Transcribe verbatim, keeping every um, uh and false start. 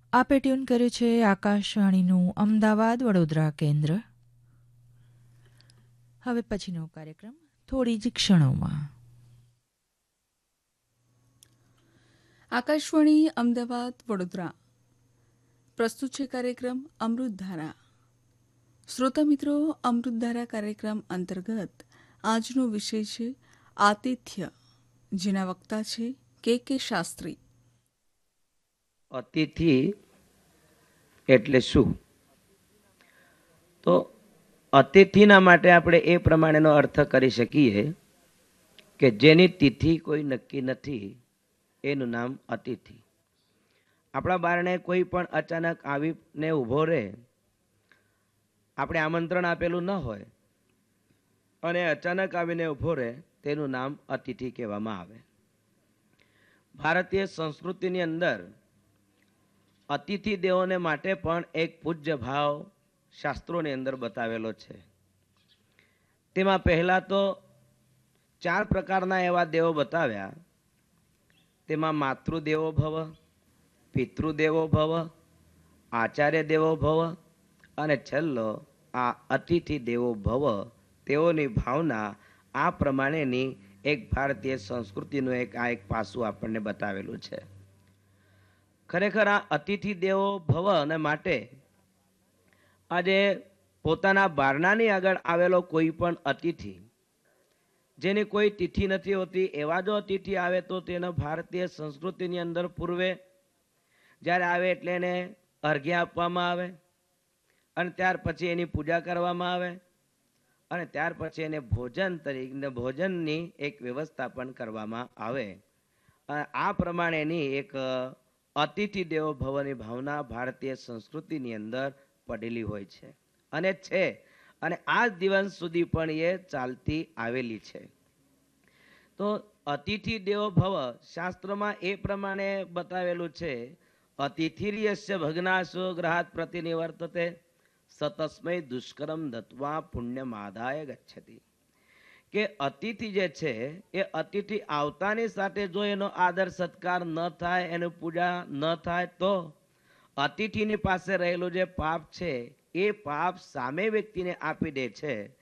આપે ટ્યુન કર્યું છે આકાશવાણીનું અમદાવાદ વડોદરા કેન્દ્ર. હવે પછીનો કાર્યક્રમ થોડી જ ક્ષણોમાં. આકાશવાણી અમદાવાદ વડોદરા પ્રસ્તુત છે કાર્યક્રમ અમૃતધારા. શ્રોતા મિત્રો, અમૃતધારા કાર્યક્રમ અંતર્ગત આજનો વિષય છે આતિથ્ય, જેના વક્તા છે કે કે શાસ્ત્રી. અતિથિ એટલે શું? તો અતિથિના માટે આપણે એ પ્રમાણેનો અર્થ કરી શકીએ કે જેની તિથિ કોઈ નક્કી નથી, એનું નામ અતિથિ. આપણા બારણે કોઈ પણ અચાનક આવીને ઊભો રહે, આપણે આમંત્રણ આપેલું ન હોય અને અચાનક આવીને ઊભો રહે, તેનું નામ અતિથિ કહેવામાં આવે. ભારતીય સંસ્કૃતિની અંદર અતિથિ દેવોને માટે પણ એક પૂજ્ય ભાવ શાસ્ત્રોની અંદર બતાવેલો છે. તેમાં પહેલા તો ચાર પ્રકારના એવા દેવો બતાવ્યા. તેમાં માતૃદેવો ભવ, પિતૃદેવો ભવ, આચાર્ય દેવો ભવ અને છેલ્લો આ અતિથિ દેવો ભવ. તેઓની ભાવના આ પ્રમાણેની એક ભારતીય સંસ્કૃતિનું એક આ એક પાસું આપણને બતાવેલું છે. ખરેખર આ અતિથિ દેવો ભવ અને માટે આજે પોતાના બારણાની આગળ આવેલો કોઈ પણ અતિથિ, જેની કોઈ તિથિ નથી હોતી, એવા જો અતિથિ આવે તો તેનો ભારતીય સંસ્કૃતિની અંદર પૂર્વે જ્યારે આવે એટલે એને અર્ઘ્ય આપવામાં આવે અને ત્યાર પછી એની પૂજા કરવામાં આવે અને ત્યાર પછી એને ભોજન તરીકે ભોજનની એક વ્યવસ્થા પણ કરવામાં આવે. આ પ્રમાણેની એક અતિથિ દેવો ભવની ભાવના ભારતીય સંસ્કૃતિની અંદર પડેલી હોય છે અને છે અને આજ દિવસ સુધી પણ એ ચાલતી આવેલી છે. તો અતિથિ દેવો ભવ શાસ્ત્રમાં એ પ્રમાણે બતાવેલું છે, અતિથિર્યસ્ય ભગ્નાશો ગ્રહાત પ્રતિનિવર્તતે સતસ્મય દુષ્કરમ દત્વા પુણ્યમાદાય ગચ્છતિ. કે અતિથિ જે છે એ અતિથિ આવતાની સાથે જો એનો આદર સત્કાર ન થાય, એની પૂજા ન થાય, તો અતિથિની પાસે રહેલું જે પાપ છે એ પાપ સામે વ્યક્તિને આપી દે છે